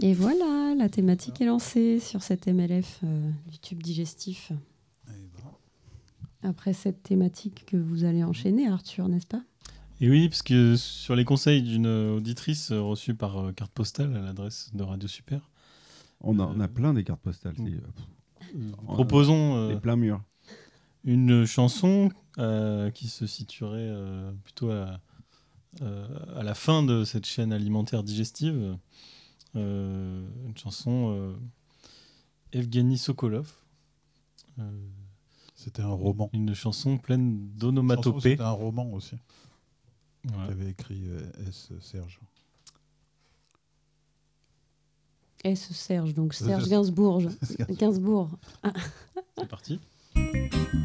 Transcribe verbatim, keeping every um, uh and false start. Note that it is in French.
Et voilà, la thématique est lancée sur cette M L F euh, du tube digestif. Et ben. Après cette thématique que vous allez enchaîner, Arthur, n'est-ce pas ? Et oui, parce que sur les conseils d'une auditrice reçue par euh, carte postale à l'adresse de Radio Super, On a, Euh, on a plein des cartes postales. C'est, euh, On a- proposons les euh, pleins murs. une chanson euh, qui se situerait euh, plutôt à, euh, à la fin de cette chaîne alimentaire digestive. Euh, une chanson euh, Evgeny Sokolov. Euh, C'était un roman. Une chanson pleine Chanson, d'onomatopées. C'était un roman aussi. Ouais. Qu'avait écrit euh, S. Serge. S. Serge, donc C'est- Serge c'est- Gainsbourg. c'est- Gainsbourg. C'est parti.